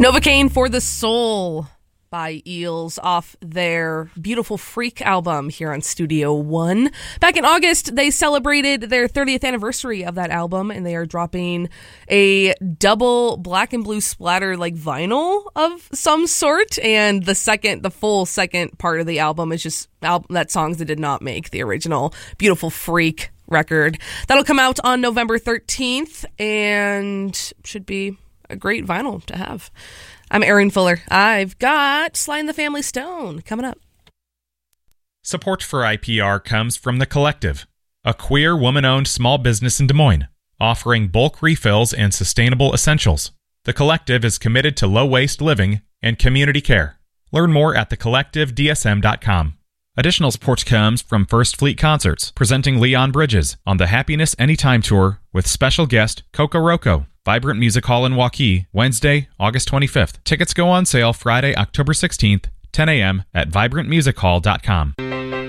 Novocaine for the Soul by Eels off their Beautiful Freak album here on Studio One. Back in August, they celebrated their 30th anniversary of that album, and they are dropping a double black and blue splatter like vinyl of some sort. And the full second part of the album is just that songs that did not make the original Beautiful Freak record. That'll come out on November 13th and should be a great vinyl to have. I'm Erin Fuller. I've got Sly and the Family Stone coming up. Support for IPR comes from The Collective, a queer woman-owned small business in Des Moines, offering bulk refills and sustainable essentials. The Collective is committed to low-waste living and community care. Learn more at thecollectivedsm.com. Additional support comes from First Fleet Concerts, presenting Leon Bridges on the Happiness Anytime Tour with special guest Coco Roco. Vibrant Music Hall in Waukee, Wednesday, August 25th. Tickets go on sale Friday, October 16th, 10 a.m. at vibrantmusichall.com.